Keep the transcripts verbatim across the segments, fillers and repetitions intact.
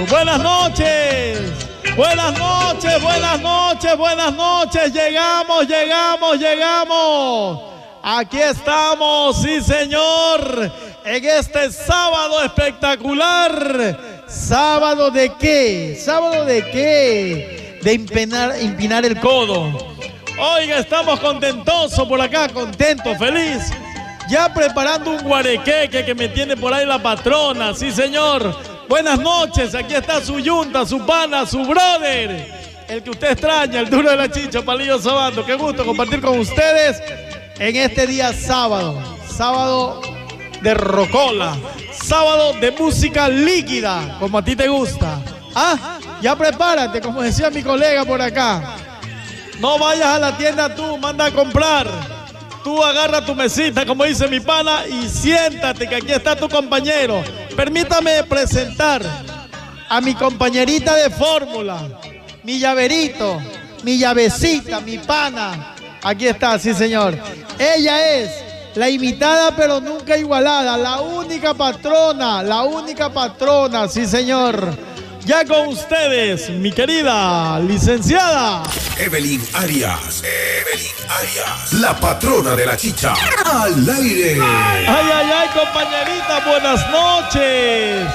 Buenas noches. Buenas noches, buenas noches, buenas noches. Llegamos, llegamos, llegamos. Aquí estamos, sí señor, en este sábado espectacular. ¿Sábado de qué? ¿Sábado de qué? De empinar, empinar el codo. Oiga, estamos contentosos por acá, contentos, feliz. Ya preparando un guarequeque que me tiene por ahí la patrona, sí señor. Buenas noches, aquí está su yunta, su pana, su brother. El que usted extraña, el duro de la chicha, Palillo Sabando. Qué gusto compartir con ustedes en este día sábado. Sábado de rocola. Sábado de música líquida, como a ti te gusta. Ah, ya prepárate, como decía mi colega por acá. No vayas a la tienda tú, manda a comprar. Tú agarra tu mesita, como dice mi pana, y siéntate, que aquí está tu compañero. Permítame presentar a mi compañerita de fórmula, mi llaverito, mi llavecita, mi pana. Aquí está, sí señor. Ella es la imitada pero nunca igualada, la única patrona, la única patrona, sí señor. Ya con ustedes, mi querida licenciada Evelyn Arias. Evelyn Arias, la patrona de la chicha. Al aire. Ay, ay, ay, compañerita, buenas noches.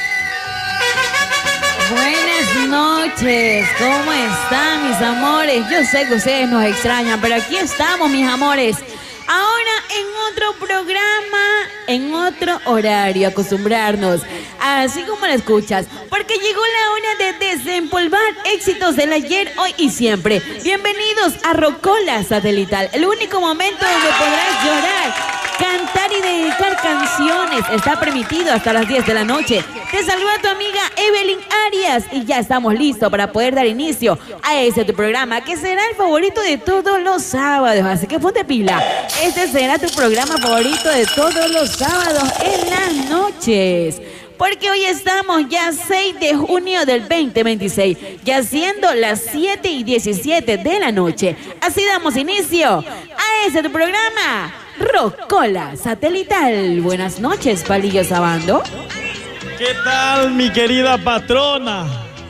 Buenas noches, ¿cómo están mis amores? Yo sé que ustedes nos extrañan, pero aquí estamos, mis amores. Ahora en otro programa, en otro horario, acostumbrarnos, así como lo escuchas, porque llegó la hora de desempolvar éxitos del ayer, hoy y siempre. Bienvenidos a Rocola Satelital, el único momento donde podrás llorar, cantar y dedicar canciones. Está permitido hasta las diez de la noche. Te saluda tu amiga Evelyn Arias y ya estamos listos para poder dar inicio a ese tu programa que será el favorito de todos los sábados. Así que ponte pila. Este será tu programa favorito de todos los sábados en las noches. Porque hoy estamos ya seis de junio del veinte veintiséis, ya siendo las siete y diecisiete de la noche. Así damos inicio a ese tu programa, Rocola Satelital. Buenas noches, Palillo Sabando. ¿Qué tal, mi querida patrona?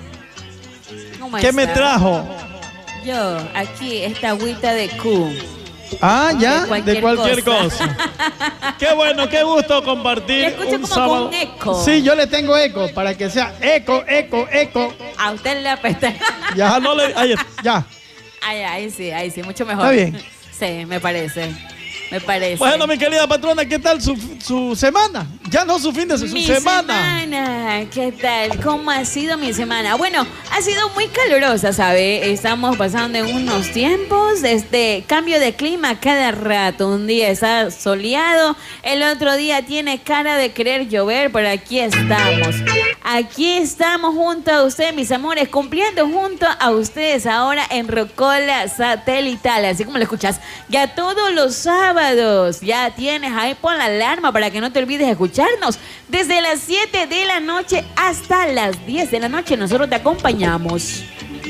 ¿Cómo ¿Qué está? me trajo? Yo, aquí, esta agüita de Q. Ah, ya, De cualquier, de cualquier cosa. cosa. Qué bueno, qué gusto compartir. Le escucho un como sábado. con eco. Sí, yo le tengo eco para que sea eco, eco, eco. A usted le apesta. Ya no le. Ahí, ya. Ay, ahí sí, ahí sí, mucho mejor. Está bien. Sí, me parece. Me parece. Bueno, mi querida patrona, ¿qué tal su, su semana? Ya no su fin de su mi semana. semana. ¿Qué tal? ¿Cómo ha sido mi semana? Bueno, ha sido muy calurosa, ¿sabe? Estamos pasando en unos tiempos, este cambio de clima cada rato. Un día está soleado, el otro día tiene cara de querer llover, pero aquí estamos. Aquí estamos junto a ustedes, mis amores, cumpliendo junto a ustedes ahora en Rocola Satelital. Así como lo escuchas, ya todos los sábados ya tienes ahí, pon la alarma para que no te olvides de escucharnos. Desde las siete de la noche hasta las diez de la noche nosotros te acompañamos.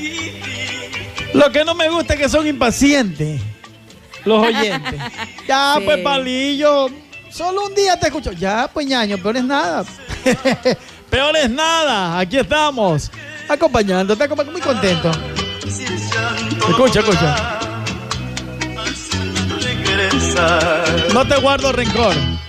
Lo que no me gusta es que son impacientes los oyentes. Ya, sí. Pues, Palillo, solo un día te escucho. Ya, pues, ñaño, peor es nada. Peor es nada. Aquí estamos, acompañándote, muy contento. Escucha, escucha. No te guardo rencor.